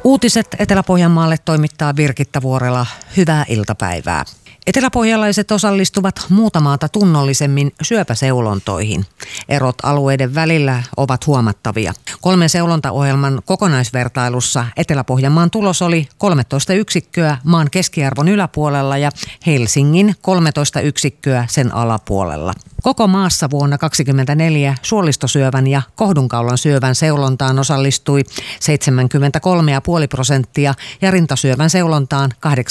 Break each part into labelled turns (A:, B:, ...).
A: Uutiset Etelä-Pohjanmaalle toimittaa Birgitta Vuorela. Hyvää iltapäivää. Eteläpohjalaiset osallistuvat muuta maata tunnollisemmin syöpäseulontoihin. Erot alueiden välillä ovat huomattavia. 3 seulontaohjelman kokonaisvertailussa Etelä-Pohjanmaan tulos oli 13 yksikköä maan keskiarvon yläpuolella ja Helsingin 13 yksikköä sen alapuolella. Koko maassa vuonna 2024 suolistosyövän ja kohdunkaulan syövän seulontaan osallistui 73,5% ja rintasyövän seulontaan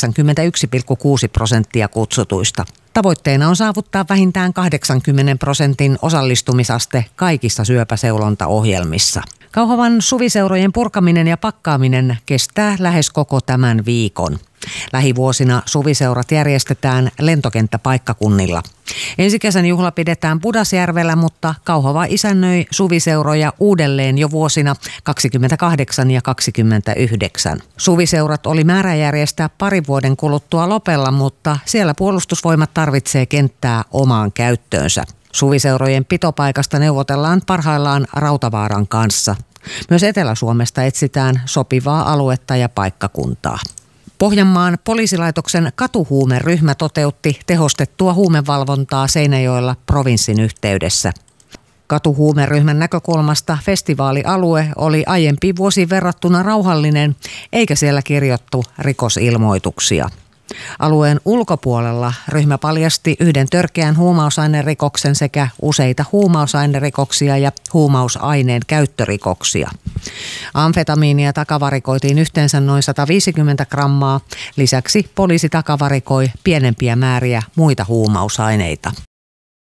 A: 81,6% kutsutuista. Tavoitteena on saavuttaa vähintään 80% osallistumisaste kaikissa syöpäseulontaohjelmissa. Kauhavan suviseurojen purkaminen ja pakkaaminen kestää lähes koko tämän viikon. Lähivuosina suviseurat järjestetään lentokenttäpaikkakunnilla. Ensi kesän juhla pidetään Pudasjärvellä, mutta Kauhava isännöi suviseuroja uudelleen jo vuosina 28 ja 29. Suviseurat oli määrä järjestää parin vuoden kuluttua Lopella, mutta siellä Puolustusvoimat tarvitsee kenttää omaan käyttöönsä. Suviseurojen pitopaikasta neuvotellaan parhaillaan Rautavaaran kanssa. Myös Etelä-Suomesta etsitään sopivaa aluetta ja paikkakuntaa. Pohjanmaan poliisilaitoksen katuhuumeryhmä toteutti tehostettua huumevalvontaa Seinäjoella provinssin yhteydessä. Katuhuumeryhmän näkökulmasta festivaalialue oli aiempiin vuosiin verrattuna rauhallinen, eikä siellä kirjattu rikosilmoituksia. Alueen ulkopuolella ryhmä paljasti 1 törkeän huumausainerikoksen sekä useita huumausainerikoksia ja huumausaineen käyttörikoksia. Amfetamiinia takavarikoitiin yhteensä noin 150 grammaa. Lisäksi poliisi takavarikoi pienempiä määriä muita huumausaineita.